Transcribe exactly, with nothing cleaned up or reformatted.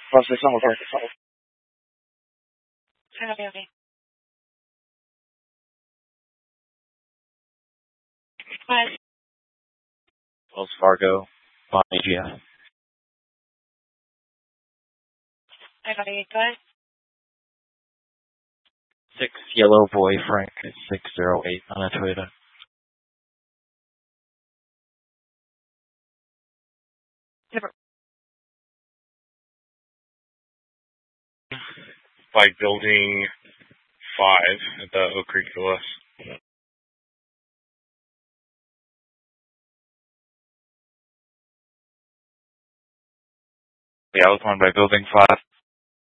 five six one, report. Okay, okay. Five. Wells Fargo, Bon A G F. I got it, go ahead. Six Yellow Boy Frank six zero eight on a Toyota. Never. By building five at the Oak Creek Villas. Yeah, I was on by building five.